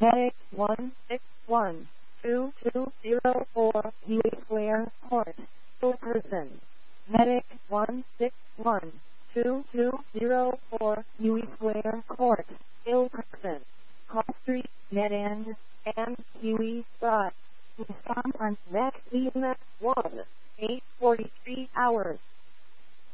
Medic 161-2204 Huey Square Court, Ilkerson. Medic 161-2204 Huey Square Court, Ilkerson. Call Street, Dead End, and Huey Drive. Respond on next EMS 1, 8:43 hours.